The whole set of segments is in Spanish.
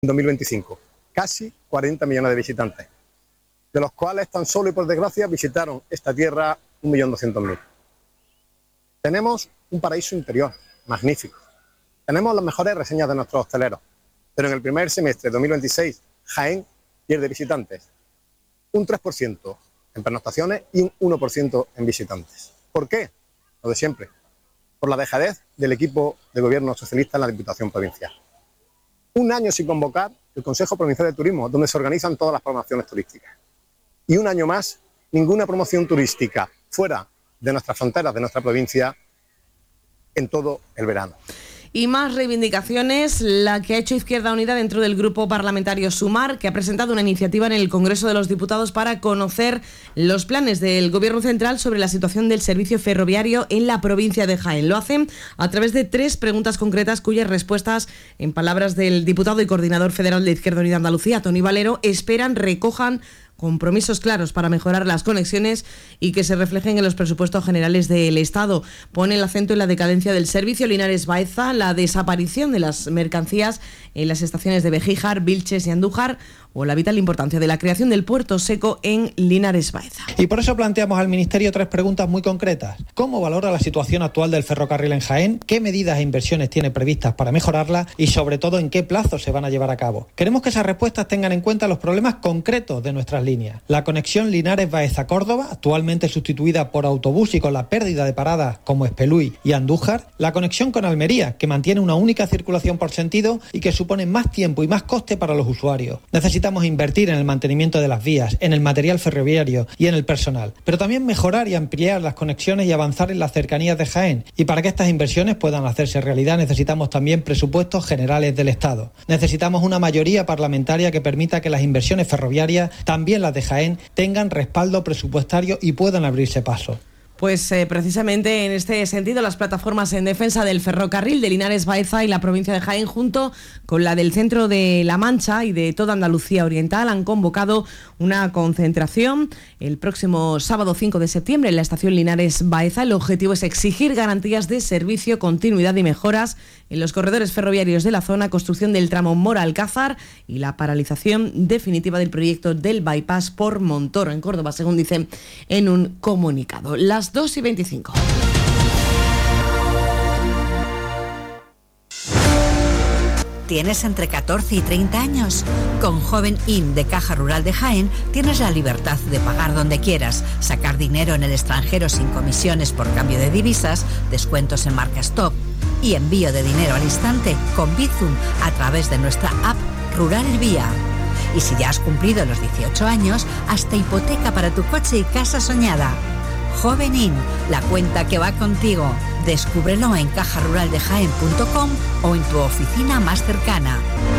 en 2025, casi 40 millones de visitantes, de los cuales tan solo y por desgracia visitaron esta tierra 1.200.000. Tenemos un paraíso interior magnífico, tenemos las mejores reseñas de nuestros hosteleros, pero en el primer semestre de 2026 Jaén pierde visitantes, un 3% en pernoctaciones y un 1% en visitantes. ¿Por qué? Lo de siempre, por la dejadez del equipo de gobierno socialista en la Diputación Provincial. Un año sin convocar el Consejo Provincial de Turismo, donde se organizan todas las programaciones turísticas. Y un año más, ninguna promoción turística fuera de nuestras fronteras, de nuestra provincia, en todo el verano. Y más reivindicaciones, la que ha hecho Izquierda Unida dentro del grupo parlamentario Sumar, que ha presentado una iniciativa en el Congreso de los Diputados para conocer los planes del Gobierno central sobre la situación del servicio ferroviario en la provincia de Jaén. Lo hacen a través de 3 preguntas concretas cuyas respuestas, en palabras del diputado y coordinador federal de Izquierda Unida Andalucía, Toni Valero, esperan recojan compromisos claros para mejorar las conexiones y que se reflejen en los presupuestos generales del Estado. Pone el acento en la decadencia del servicio Linares Baeza, la desaparición de las mercancías en las estaciones de Bejíjar, Vilches y Andújar, o la vital importancia de la creación del puerto seco en Linares Baeza. Y por eso planteamos al Ministerio 3 preguntas muy concretas. ¿Cómo valora la situación actual del ferrocarril en Jaén? ¿Qué medidas e inversiones tiene previstas para mejorarla? Y sobre todo, ¿en qué plazo se van a llevar a cabo? Queremos que esas respuestas tengan en cuenta los problemas concretos de nuestras líneas. La conexión Linares-Baeza-Córdoba, actualmente sustituida por autobús y con la pérdida de paradas como Espelúy y Andújar. La conexión con Almería, que mantiene una única circulación por sentido y que supone más tiempo y más coste para los usuarios. Necesitamos invertir en el mantenimiento de las vías, en el material ferroviario y en el personal, pero también mejorar y ampliar las conexiones y avanzar en las cercanías de Jaén. Y para que estas inversiones puedan hacerse realidad necesitamos también presupuestos generales del Estado. Necesitamos una mayoría parlamentaria que permita que las inversiones ferroviarias, también las de Jaén, tengan respaldo presupuestario y puedan abrirse paso. Pues precisamente en este sentido, las plataformas en defensa del ferrocarril de Linares Baeza y la provincia de Jaén, junto con la del centro de La Mancha y de toda Andalucía Oriental, han convocado una concentración el próximo sábado 5 de septiembre en la estación Linares Baeza. El objetivo es exigir garantías de servicio, continuidad y mejoras en los corredores ferroviarios de la zona, construcción del tramo Mora-Alcázar y la paralización definitiva del proyecto del bypass por Montoro, en Córdoba, según dicen en un comunicado. Las 2:25. ¿Tienes entre 14 y 30 años? Con Joven In de Caja Rural de Jaén tienes la libertad de pagar donde quieras, sacar dinero en el extranjero sin comisiones por cambio de divisas, descuentos en marcas top y envío de dinero al instante con Bizum a través de nuestra app Rural Vía. Y si ya has cumplido los 18 años, hasta hipoteca para tu coche y casa soñada. Joven In, la cuenta que va contigo. Descúbrelo en cajaruraldejaen.com o en tu oficina más cercana.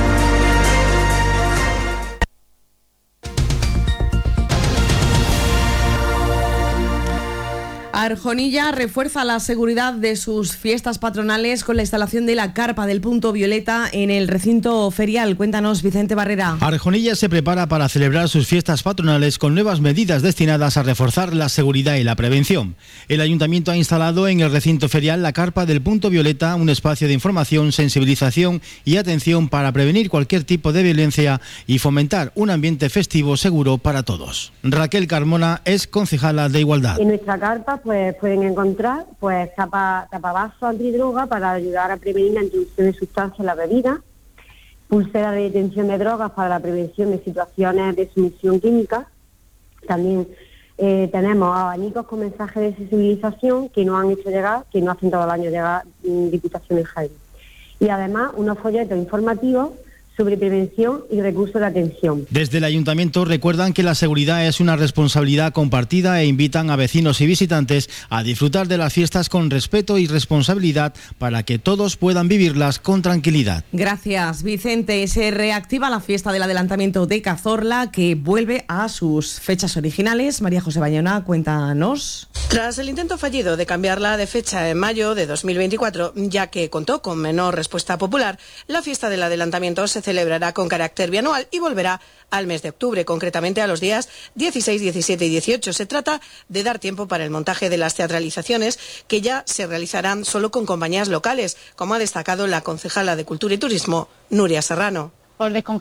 Arjonilla refuerza la seguridad de sus fiestas patronales con la instalación de la carpa del punto violeta en el recinto ferial. Cuéntanos, Vicente Barrera. Arjonilla se prepara para celebrar sus fiestas patronales con nuevas medidas destinadas a reforzar la seguridad y la prevención. El ayuntamiento ha instalado en el recinto ferial la carpa del punto violeta, un espacio de información, sensibilización y atención para prevenir cualquier tipo de violencia y fomentar un ambiente festivo seguro para todos. Raquel Carmona es concejala de Igualdad. En nuestra carpa pues pueden encontrar tapavasos antidroga para ayudar a prevenir la introducción de sustancias en la bebida, pulsera de detención de drogas para la prevención de situaciones de sumisión química. También tenemos abanicos con mensajes de sensibilización que nos han hecho llegar, que nos hacen todo el año llegar Diputación de Jaén. Y además unos folletos informativos sobre prevención y recursos de atención. Desde el ayuntamiento recuerdan que la seguridad es una responsabilidad compartida e invitan a vecinos y visitantes a disfrutar de las fiestas con respeto y responsabilidad para que todos puedan vivirlas con tranquilidad. Gracias, Vicente. Se reactiva la fiesta del adelantamiento de Cazorla, que vuelve a sus fechas originales. María José Bayona, cuéntanos. Tras el intento fallido de cambiarla de fecha en mayo de 2024, ya que contó con menor respuesta popular, la fiesta del adelantamiento se celebrará con carácter bianual y volverá al mes de octubre, concretamente a los días 16, 17 y 18. Se trata de dar tiempo para el montaje de las teatralizaciones, que ya se realizarán solo con compañías locales, como ha destacado la concejala de Cultura y Turismo, Nuria Serrano. por descongestionar